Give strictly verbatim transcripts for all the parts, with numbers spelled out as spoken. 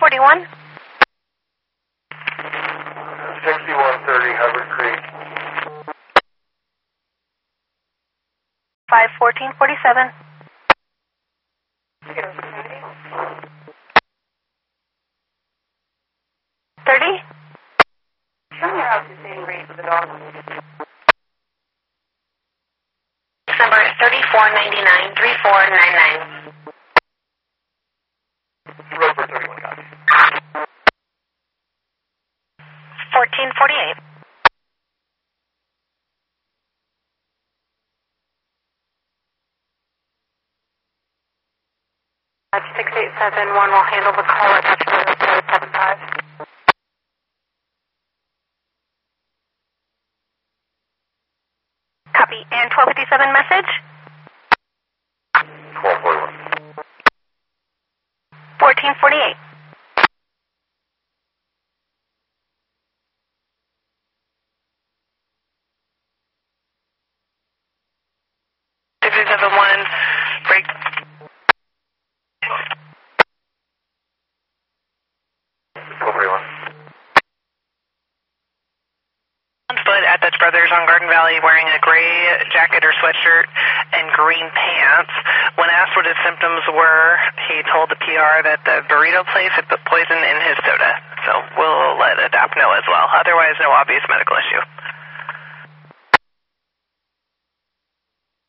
forty-one. sixty-one thirty Hubbard Creek. five fourteen forty-seven. thirty. Show me how to stay great with the dog. Number thirty-four ninety-nine, three four nine nine. Road for thirty-one, copy. fourteen forty-eight. That's six eight seven one will handle the call at seven seven five. Copy. And twelve fifty-seven message? twelve forty-one. fourteen forty-eight. six eight seven one, break. twelve forty-one. On foot at Dutch Brothers on Garden Valley wearing a gray jacket or sweatshirt and green pants. When asked what his symptoms were, he told the P R that the burrito place had put poison in his soda. So we'll let A D A P know as well. Otherwise, no obvious medical issue.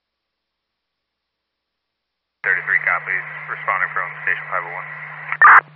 thirty-three copies, responding from station five oh one.